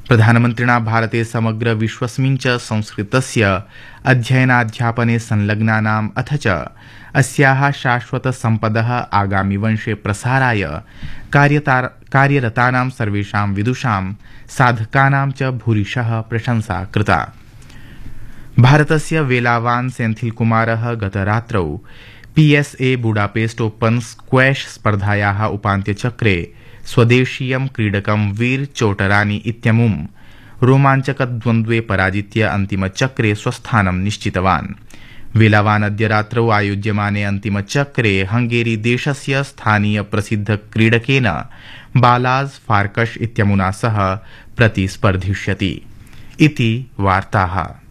प्रधानमन्त्रिणा भारते समग्र विश्वस्मिन् च संस्कृतस्य अध्ययनाध्यापने संलग्नानाम् अथ च अस्याः शाश्वत सम्पदः आगामि वंशे प्रसाराय कार्यरतानां सर्वेषां विदुषां साधकानां च भूरिशः प्रशंसा कृता। भारतस्य वेलावान सेन्थिलकुमारः गतरात्रौ PSA बुडापेस्ट ओपन स्क्वैश स्पर्धायाः उपान्त्यचक्रे स्वदेशीयं क्रीडकं वीर चोटरानी इत्यमुं रोमाञ्चकद्वन्द्वे पराजित्य अन्तिमचक्रे स्वस्थानं निश्चितवान्। वेलावान अद्य रात्रौ आयोज्यमाने अन्तिमचक्रे हंगेरी देशस्य स्थानीय प्रसिद्ध क्रीडकेन बालाज फार्कश इत्यमुना सह प्रतिस्पर्धिष्यति। इति वार्ताः।